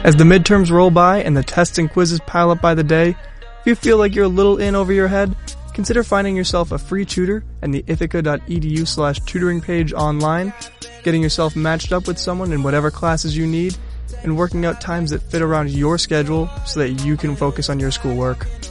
As the midterms roll by and the tests and quizzes pile up by the day, if you feel like you're a little in over your head, consider finding yourself a free tutor in the ithaca.edu/tutoring page online, getting yourself matched up with someone in whatever classes you need, and working out times that fit around your schedule so that you can focus on your schoolwork.